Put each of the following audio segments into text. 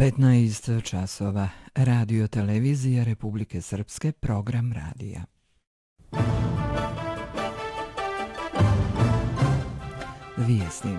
15 časova. Radio televizija Republike Srpske, program radija. Vijesnim.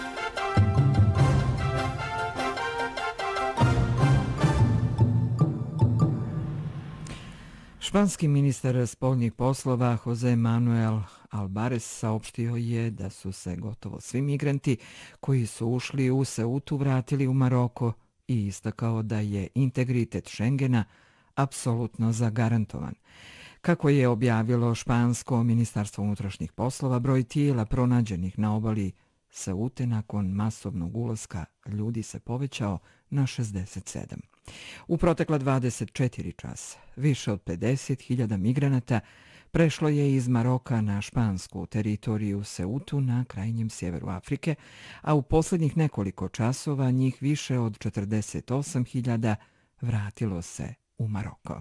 Španski ministar spoljnih poslova Jose Manuel Albares saopštio je da su se gotovo svi migranti koji su ušli u Ceutu vratili u Maroko i istakao da je integritet Schengena apsolutno zagarantovan. Kako je objavilo špansko ministarstvo unutrašnjih poslova, broj tijela pronađenih na obali Ceute nakon masovnog ulaska ljudi se povećao na 67. U protekla 24 časa više od 50.000 migranata prešlo je iz Maroka na špansku teritoriju Ceutu na krajnjem sjeveru Afrike, a u posljednjih nekoliko časova njih više od 48.000 vratilo se u Maroko.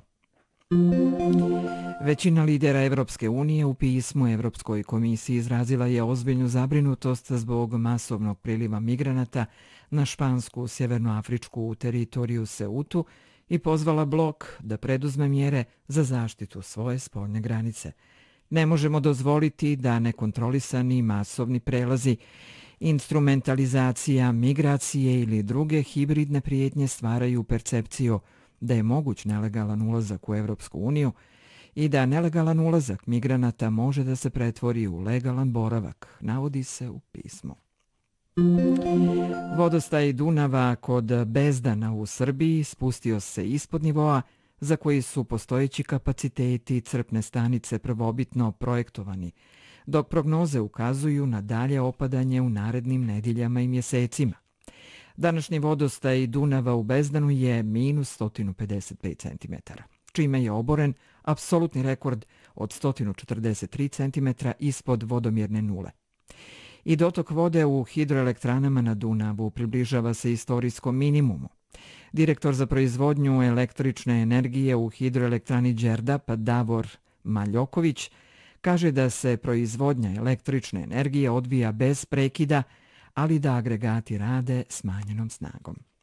Većina lidera Evropske unije u pismu Evropskoj komisiji izrazila je ozbiljnu zabrinutost zbog masovnog priliva migranata na špansku sjevernoafričku teritoriju Ceutu i pozvala blok da preduzme mjere za zaštitu svoje spoljne granice. Ne možemo dozvoliti da nekontrolisani masovni prelazi, instrumentalizacija, migracije ili druge hibridne prijetnje stvaraju percepciju da je moguć nelegalan ulazak u Evropsku uniju i da nelegalan ulazak migranata može da se pretvori u legalan boravak, navodi se u pismu. Vodostaj Dunava kod Bezdana u Srbiji spustio se ispod nivoa za koji su postojeći kapaciteti crpne stanice prvobitno projektovani, dok prognoze ukazuju na dalje opadanje u narednim nedeljama i mjesecima. Današnji vodostaj Dunava u Bezdanu je minus 155 cm, čime je oboren apsolutni rekord od 143 cm ispod vodomjerne nule. I dotok vode u hidroelektranama na Dunavu približava se istorijskom minimumu. Direktor za proizvodnju električne energije u hidroelektrani Đerdap, Davor Maljoković, kaže da se proizvodnja električne energije odvija bez prekida, ali da agregati rade smanjenom snagom.